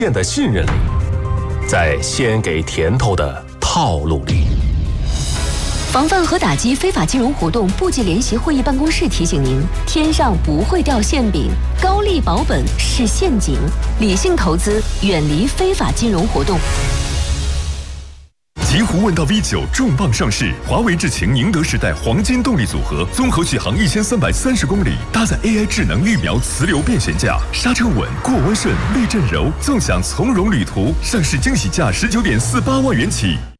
变的信任里，在先给甜头的套路里。 防范和打击非法金融活动部际联席会议办公室提醒您：天上不会掉馅饼，高利保本是陷阱，理性投资，远离非法金融活动。 极狐问道 V9 重磅上市，华为智擎宁德时代黄金动力组合，综合续航1330公里，搭载 AI 智能预瞄磁流变悬架，刹车稳，过弯顺，避震柔，纵享从容旅途。上市惊喜价19.48万元起。